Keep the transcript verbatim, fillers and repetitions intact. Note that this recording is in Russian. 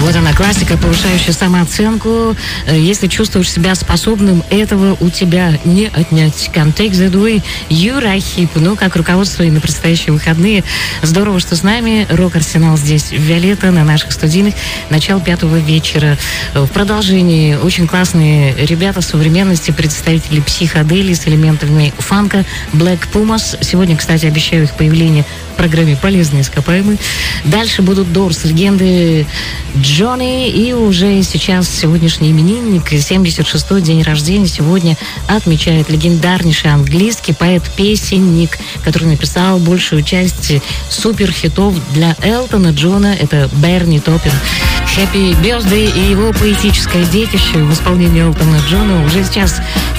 Вот она, классика, повышающая самооценку. Если чувствуешь себя способным, этого у тебя не отнять. Can't take that away. Юра Хип. Ну, как руководство и на предстоящие выходные. Здорово, что с нами. Рок-арсенал здесь. Виолетта на наших студийных. Начало пятого вечера. В продолжении очень классные ребята современности, представители психоделии с элементами фанка. Black Pumas. Сегодня, кстати, обещаю их появление в программе «Полезные ископаемые». Дальше будут Doors, легенды Джонни. И уже сейчас сегодняшний именинник, семьдесят шестой день рождения, сегодня отмечает легендарнейший английский поэт-песенник, который написал большую часть суперхитов для Элтона Джона. Это Берни Топпин. Happy Birthday и его поэтическое детище в исполнении Элтона Джона уже сейчас